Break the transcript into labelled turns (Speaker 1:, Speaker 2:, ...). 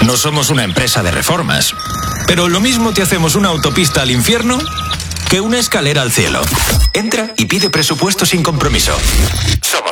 Speaker 1: no somos una empresa de reformas, pero lo mismo te hacemos una autopista al infierno que una escalera al cielo. Entra y pide presupuesto sin compromiso. Somos